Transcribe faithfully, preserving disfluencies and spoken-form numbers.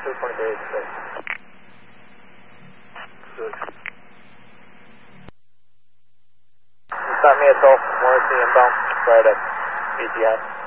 two twenty-three eighty-six. Good. You start me at Gulf, Morrissey inbound, right at B T I.